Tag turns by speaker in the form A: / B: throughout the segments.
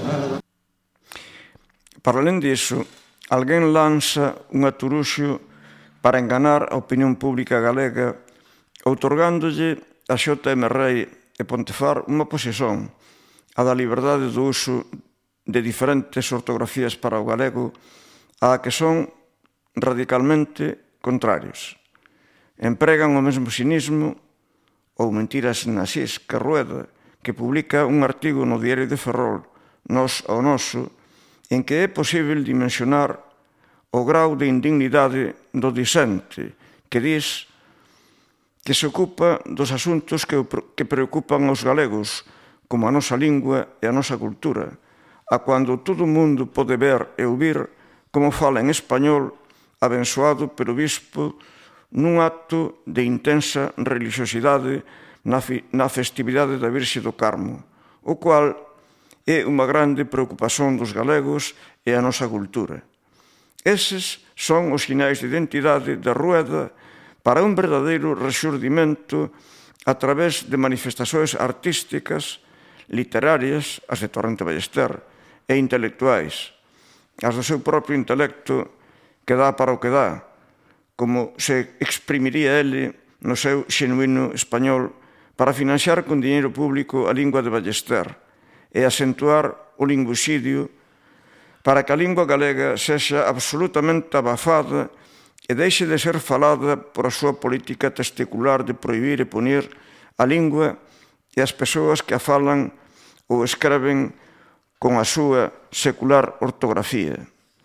A: Para alén diso, alguén lanza un aturuxo para enganar a opinión pública galega, outorgándolle a J.M. Rei e Pontefar unha posición, a da liberdade do uso de diferentes ortografías para o galego, a que son radicalmente contrarios. Empregan o mesmo cinismo ou mentiras nasís que Rueda, que publica un artigo no Diario de Ferrol, Nós ao Noso, en que é posible dimensionar o grau de indignidade do disente, que dis que se ocupa dos asuntos que preocupan aos galegos, como a nosa lingua e a nosa cultura, a cando todo o mundo pode ver e ouvir como fala en español, abençoado pelo bispo nun acto de intensa religiosidade na festividade da Virxe do Carmo, o cual é unha grande preocupación dos galegos e a nosa cultura. Eses son os sinais de identidade da Rueda para un verdadeiro rexurdimento a través de manifestacións artísticas, literarias, as de Torrente Ballester, e intelectuais, as do seu propio intelecto que dá para o que dá, como se exprimiría ele no seu xenuíno español para financiar con diñeiro público a lingua de Ballester e acentuar o linguicidio para que a lingua galega sexa absolutamente abafada e deixe de ser falada por a súa política testicular de prohibir e punir a lingua e as persoas que a falan ou escreven con a súa secular ortografía.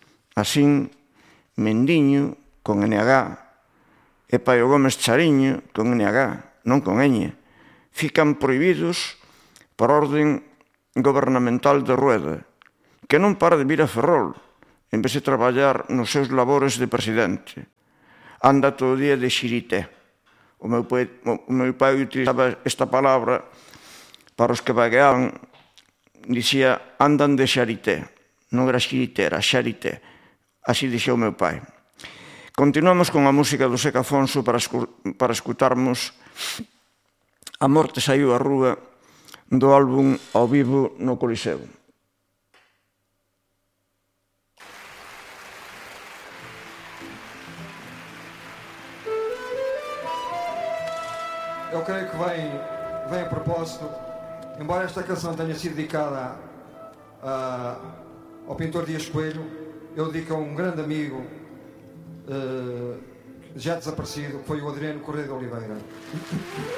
A: Asín, Mendiño, con NH, e Paio Gómez Chariño, con NH, non con ñ, fican prohibidos por orden gobernamental de Rueda, que non para de vir a Ferrol, en vez de traballar nos seus labores de presidente. Anda todo o día de xirité. O meu pai utilizaba esta palabra para os que vagueaban, dicía andan de xarité. Non era xirité, era xarité. Así dixía o meu pai. Continuamos con a música do Seca Afonso para escutarmos A morte saiu á rúa do álbum Ao vivo no Coliseo.
B: Eu creio que vem a propósito, embora esta canção tenha sido dedicada ao pintor Dias Coelho, eu dedico a um grande amigo já desaparecido, que foi o Adriano Correia de Oliveira.